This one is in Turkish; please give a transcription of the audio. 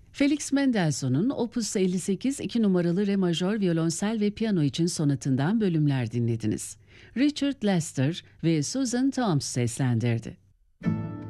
Felix Mendelssohn'un Opus 58 2 numaralı re majör violonsel ve piyano için sonatından bölümler dinlediniz. Richard Lester ve Susan Thoms seslendirdi.